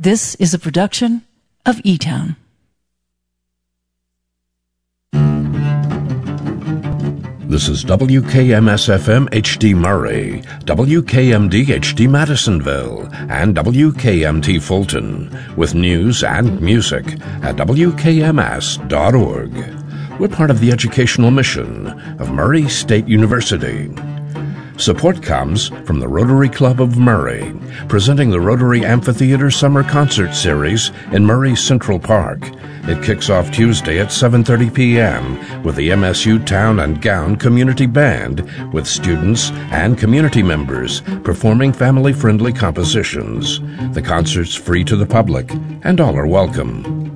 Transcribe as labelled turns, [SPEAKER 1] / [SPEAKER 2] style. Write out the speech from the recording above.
[SPEAKER 1] This is a production of E-Town.
[SPEAKER 2] This is WKMS-FM HD Murray, WKMD HD Madisonville, and WKMT Fulton, with news and music at WKMS.org. We're part of the educational mission of Murray State University. Support comes from the Rotary Club of Murray, presenting the Rotary Amphitheater Summer Concert Series in Murray Central Park. It kicks off Tuesday at 7:30 p.m. with the MSU Town and Gown Community Band, with students and community members performing family-friendly compositions. The concert's free to the public, and all are welcome.